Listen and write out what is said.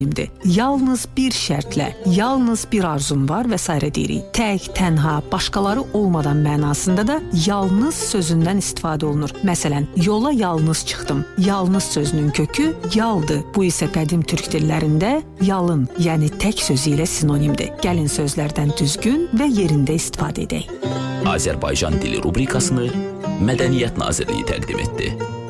Yalnız bir şərtlə, yalnız bir arzum var və s. deyirik. Tək, tənha, başqaları olmadan mənasında da yalnız sözündən istifadə olunur. Məsələn, yola yalnız çıxdım. Yalnız sözünün kökü yaldır. Bu isə qədim türk dillərində yalın, yəni tək sözü ilə sinonimdir. Gəlin sözlərdən düzgün və yerində istifadə edək. Azərbaycan dili rubrikasını Mədəniyyət Nazirliyi təqdim etdi.